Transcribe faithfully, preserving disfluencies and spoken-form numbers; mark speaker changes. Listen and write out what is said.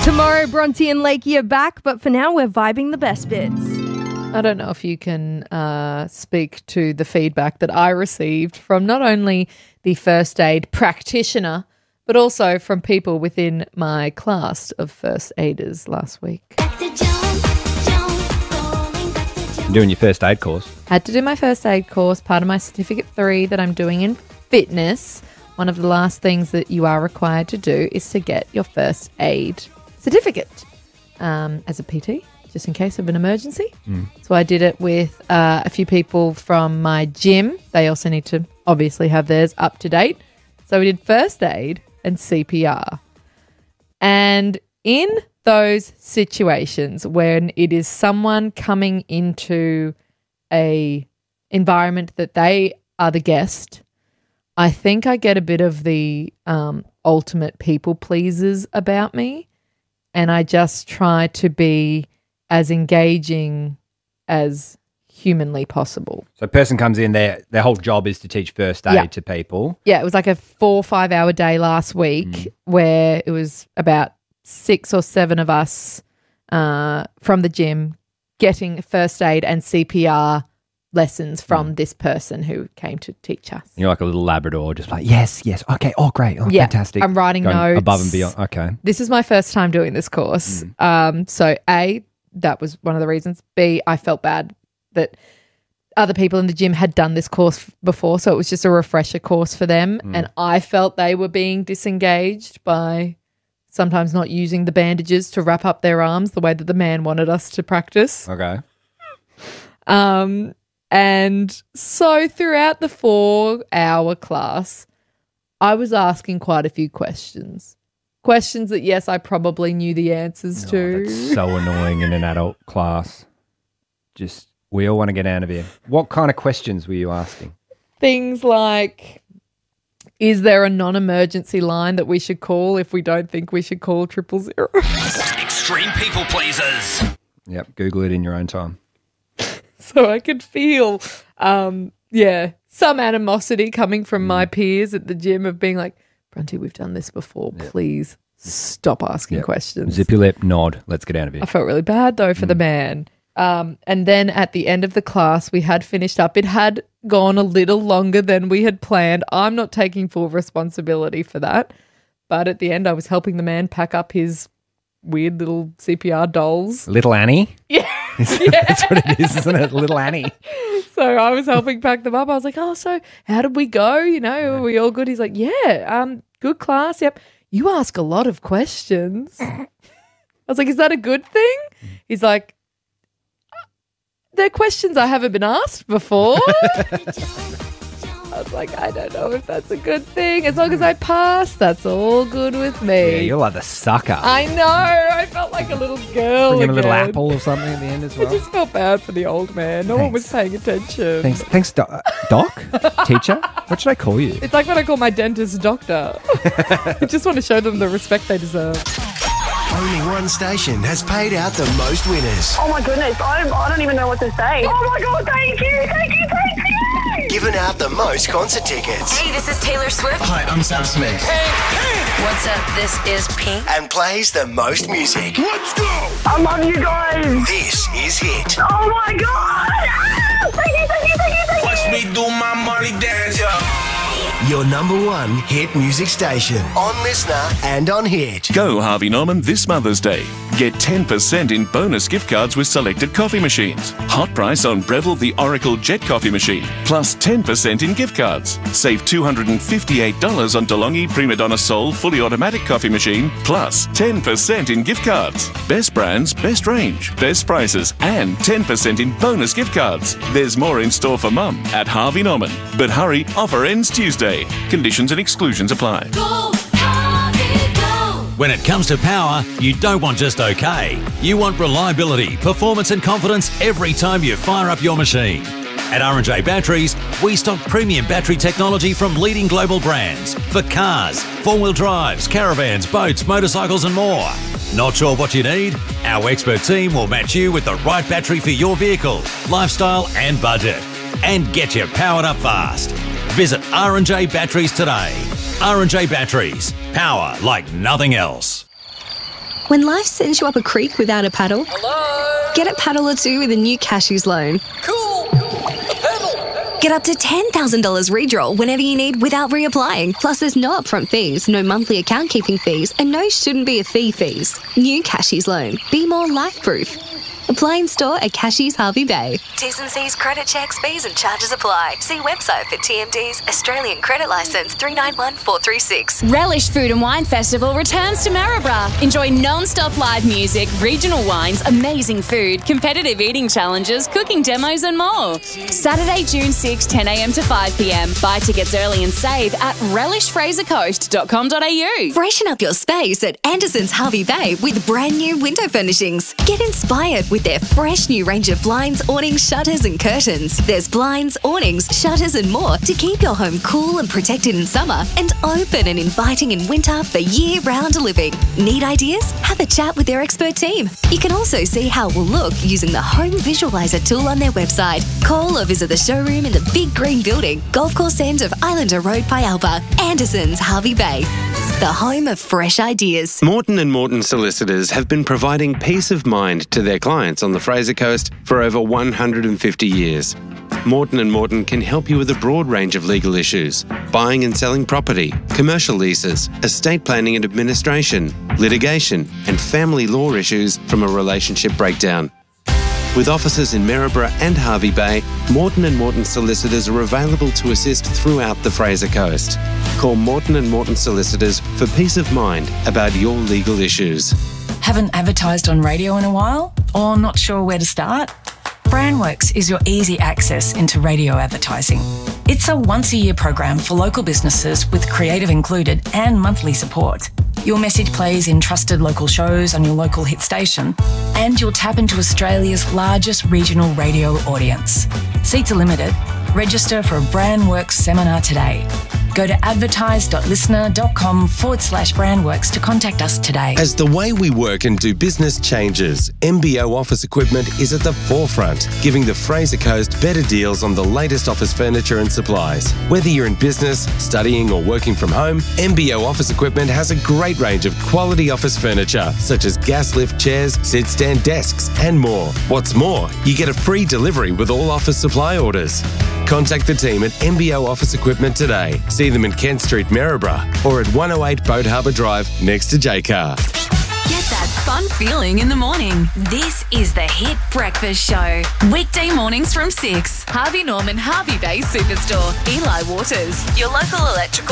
Speaker 1: Tomorrow, Bronte and Lakey are back, but for now, we're vibing the best bits.
Speaker 2: I don't know if you can uh, speak to the feedback that I received from not only the first aid practitioner, but also from people within my class of first aiders last week.
Speaker 3: Doing your first aid course.
Speaker 2: Had to do my first aid course, part of my certificate three that I'm doing in fitness. One of the last things that you are required to do is to get your first aid certificate um, as a P T, just in case of an emergency. Mm. So I did it with uh, a few people from my gym. They also need to obviously have theirs up to date. So we did first aid and C P R. And in those situations when it is someone coming into a environment that they are the guest, I think I get a bit of the um, ultimate people pleasers about me, and I just try to be as engaging as humanly possible.
Speaker 3: So a person comes in, their their whole job is to teach first aid
Speaker 2: yeah.
Speaker 3: to people.
Speaker 2: Yeah, it was like a four or five hour day last week mm. where it was about six or seven of us uh, from the gym getting first aid and C P R lessons from mm. this person who came to teach us.
Speaker 3: You're like a little Labrador, just like, yes, yes, okay, oh, great, oh,
Speaker 2: yeah,
Speaker 3: fantastic.
Speaker 2: I'm writing
Speaker 3: Going
Speaker 2: notes.
Speaker 3: above and beyond, okay.
Speaker 2: This is my first time doing this course.
Speaker 3: Mm.
Speaker 2: Um, so A, that was one of the reasons. B, I felt bad that other people in the gym had done this course before, so it was just a refresher course for them. Mm. And I felt they were being disengaged by sometimes not using the bandages to wrap up their arms the way that the man wanted us to practice.
Speaker 3: Okay.
Speaker 2: Um, and so throughout the four-hour class, I was asking quite a few questions. Questions that, yes, I probably knew the answers
Speaker 3: oh,
Speaker 2: to.
Speaker 3: That's so annoying in an adult class. Just, we all want to get out of here. What kind of questions were you asking?
Speaker 2: Things like, is there a non-emergency line that we should call if we don't think we should call triple zero?
Speaker 4: Extreme people pleasers.
Speaker 3: Yep, Google it in your own time.
Speaker 2: So I could feel, um, yeah, some animosity coming from mm. my peers at the gym of being like, Bronte, we've done this before. Yep. Please stop asking
Speaker 3: yep.
Speaker 2: questions.
Speaker 3: Zip your lip, nod. Let's get out of here.
Speaker 2: I felt really bad, though, for mm. the man. Um, and then at the end of the class, we had finished up. It had gone a little longer than we had planned. I'm not taking full responsibility for that. But at the end, I was helping the man pack up his weird little C P R dolls.
Speaker 3: Little Annie?
Speaker 2: Yeah.
Speaker 3: yeah. That's what it is, isn't it? Little Annie.
Speaker 2: So I was helping pack them up. I was like, oh, so how did we go? You know, yeah. are we all good? He's like, yeah, um, good class. Yep. You ask a lot of questions. I was like, is that a good thing? He's like, they're questions I haven't been asked before. I was like, I don't know if that's a good thing. As long as I pass, that's all good with me.
Speaker 3: Yeah, you're like the sucker.
Speaker 2: I know. I felt like a little girl.
Speaker 3: Bring him
Speaker 2: again.
Speaker 3: a little apple or something at the end as well.
Speaker 2: I just felt bad for the old man. No Thanks. one was paying attention.
Speaker 3: Thanks, Thanks, doc. Uh, doc? Teacher? What should I call you?
Speaker 2: It's like when I call my dentist doctor. I just want to show them the respect they deserve.
Speaker 5: Only one station has paid out the most winners.
Speaker 6: Oh my goodness, I don't, I don't even know what to say. Oh my God, thank you, thank you, thank you.
Speaker 5: Given out the most concert tickets.
Speaker 7: Hey, this is Taylor Swift.
Speaker 5: Hi, I'm Sam Smith.
Speaker 7: Hey, hey. What's up? This is Pink.
Speaker 5: And plays the most music.
Speaker 6: Let's go. I love you guys.
Speaker 5: This is Hit.
Speaker 6: Oh my God. Ah, thank you, thank you, thank you, thank you.
Speaker 4: Watch me do my money dance, yo.
Speaker 5: Your number one hit music station. On Listener and on Hit.
Speaker 8: Go Harvey Norman this Mother's Day. Get ten percent in bonus gift cards with selected coffee machines. Hot price on Breville the Oracle Jet Coffee Machine. Plus ten percent in gift cards. Save two hundred fifty-eight dollars on DeLonghi Prima Donna Soul Fully Automatic Coffee Machine. Plus ten percent in gift cards. Best brands, best range, best prices, and ten percent in bonus gift cards. There's more in store for Mum at Harvey Norman. But hurry, offer ends Tuesday. Conditions and exclusions apply.
Speaker 9: Go, Harvey, go. When it comes to power, you don't want just okay. You want reliability, performance and confidence every time you fire up your machine. At R and J Batteries, we stock premium battery technology from leading global brands for cars, four-wheel drives, caravans, boats, motorcycles and more. Not sure what you need? Our expert team will match you with the right battery for your vehicle, lifestyle and budget. And get you powered up fast. Visit R and J Batteries today. R and J Batteries. Power like nothing else.
Speaker 10: When life sends you up a creek without a paddle,
Speaker 11: Hello?
Speaker 10: Get a paddle or two with a new Cashews loan.
Speaker 11: Cool! A paddle!
Speaker 10: Get up to ten thousand dollars redraw whenever you need without reapplying. Plus, there's no upfront fees, no monthly account keeping fees, and no shouldn't be a fee fees. New Cashews loan. Be more life-proof. Apply in store at Cashews Harvey Bay.
Speaker 7: T's and C's credit checks, fees and charges apply. See website for T M Ds, Australian Credit Licence three nine one four three six.
Speaker 12: Relish Food and Wine Festival returns to Maryborough. Enjoy non-stop live music, regional wines, amazing food, competitive eating challenges, cooking demos and more. Saturday, June sixth, ten a m to five p m. Buy tickets early and save at relish fraser coast dot com dot a u.
Speaker 10: Freshen up your space at Anderson's Harvey Bay with brand new window furnishings. Get inspired with their fresh new range of blinds, awnings, shutters and curtains. There's blinds, awnings, shutters and more to keep your home cool and protected in summer and open and inviting in winter for year-round living. Need ideas? Have a chat with their expert team. You can also see how it will look using the Home Visualizer tool on their website. Call or visit the showroom in the big green building, Golf Course end of Islander Road, Pyalba. Anderson's Harvey Bay, the home of fresh ideas.
Speaker 13: Morton and Morton solicitors have been providing peace of mind to their clients on the Fraser Coast for over one hundred fifty years. Morton and Morton can help you with a broad range of legal issues: buying and selling property, commercial leases, estate planning and administration, litigation, and family law issues from a relationship breakdown. With offices in Maryborough and Harvey Bay, Morton and Morton solicitors are available to assist throughout the Fraser Coast. Call Morton and Morton solicitors for peace of mind about your legal issues.
Speaker 14: Haven't advertised on radio in a while? Or not sure where to start? Brandworks is your easy access into radio advertising. It's a once-a-year program for local businesses with creative included and monthly support. Your message plays in trusted local shows on your local hit station, and you'll tap into Australia's largest regional radio audience. Seats are limited. Register for a Brandworks seminar today. Go to advertise.listener.com forward slash Brandworks to contact us today.
Speaker 15: As the way we work and do business changes, M B O Office Equipment is at the forefront, giving the Fraser Coast better deals on the latest office furniture and supplies. Whether you're in business, studying or working from home, M B O Office Equipment has a great range of quality office furniture, such as gas lift chairs, sit-stand desks and more. What's more, you get a free delivery with all office supply orders. Contact the team at M B O Office Equipment today. See them in Kent Street, Maryborough, or at one oh eight Boat Harbour Drive next to J Car.
Speaker 16: Get that fun feeling in the morning. This is the Hit Breakfast Show. Weekday mornings from six. Harvey Norman Harvey Bay Superstore. Eli Waters. Your local electrical